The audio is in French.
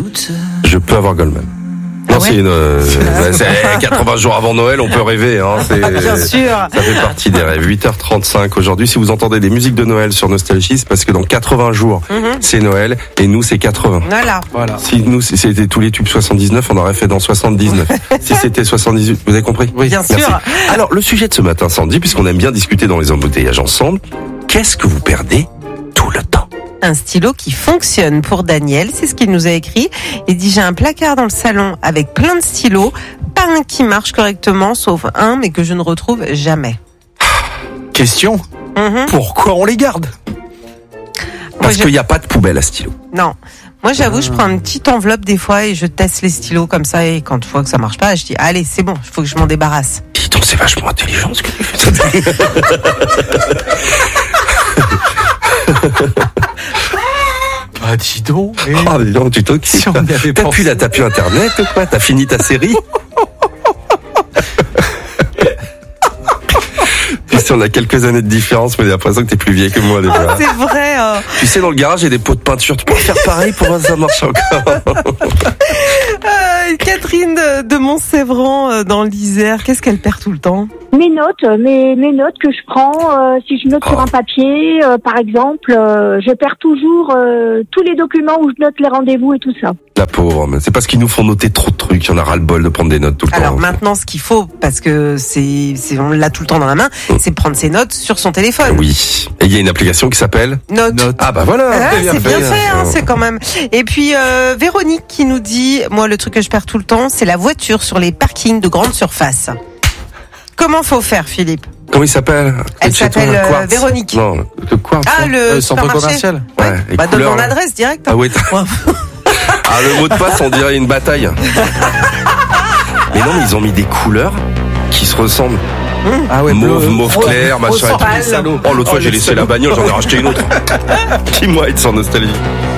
Je peux avoir Goldman. Non, c'est 80 jours avant Noël, on peut rêver, hein. Bien sûr. Ça fait partie des rêves. 8h35 aujourd'hui. Si vous entendez des musiques de Noël sur Nostalgie, c'est parce que dans 80 jours, c'est Noël, et nous, c'est 80. Voilà. Si nous, c'était tous les tubes 79, on aurait fait dans 79. Si c'était 78, vous avez compris? Oui, bien sûr. Alors, le sujet de ce matin, Sandy, puisqu'on aime bien discuter dans les embouteillages ensemble, qu'est-ce que vous perdez tout le temps? Un stylo qui fonctionne pour Daniel, c'est ce qu'il nous a écrit. Il dit, j'ai un placard dans le salon avec plein de stylos, pas un qui marche correctement, sauf un, mais que je ne retrouve jamais. Question, pourquoi on les garde? Parce qu'il n'y a pas de poubelle à stylo. Non. Moi, j'avoue, je prends une petite enveloppe des fois et je teste les stylos comme ça, et quand je vois que ça marche pas, je dis, allez, c'est bon, il faut que je m'en débarrasse. Dis donc, c'est vachement intelligent ce que tu fais. Bah dis donc. Oh, dis donc, tu t'occupes. Si on y avait T'as pensé. pu Internet ou quoi? T'as fini ta série? Tu sais, on a quelques années de différence, mais j'ai l'impression que t'es plus vieille que moi déjà. C'est vrai. Tu sais, dans le garage, il y a des pots de peinture. Tu peux faire pareil pour voir si ça marche encore. Catherine de Montsévran dans l'Isère, qu'est-ce qu'elle perd tout le temps? Mes notes que je prends, si je note sur un papier, par exemple, je perds toujours tous les documents où je note les rendez-vous et tout ça. La pauvre, mais c'est parce qu'ils nous font noter trop de trucs. Il y en a ras le bol de prendre des notes tout le temps. Alors maintenant, ce qu'il faut, parce que on l'a tout le temps dans la main, c'est prendre ses notes sur son téléphone. Oui. Et il y a une application qui s'appelle Note. Ah bah voilà. C'est bien fait, hein, c'est quand même. Et puis Véronique qui nous dit, moi le truc que je perds tout le temps, c'est la voiture sur les parkings de grande surface. Comment faut faire, Philippe? Comment il s'appelle? Elle s'appelle Véronique. Non, le quoi? Le centre supermarché commercial. Ouais. Les Donne couleurs, mon là. adresse direct. Ah oui. Ah, le mot de passe, on dirait une bataille. Mais non, mais ils ont mis des couleurs qui se ressemblent. Ah ouais, Mauve clair, machin. rose pâle. Oh, l'autre fois, j'ai laissé la bagnole, j'en ai racheté une autre. Dis-moi, être sans nostalgie.